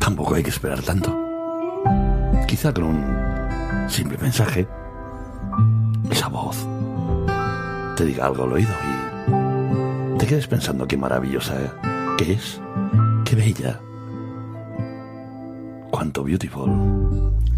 tampoco hay que esperar tanto. Quizá con un simple mensaje, esa voz, te diga algo al oído y te quedes pensando qué maravillosa que es, qué bella, cuánto beautiful,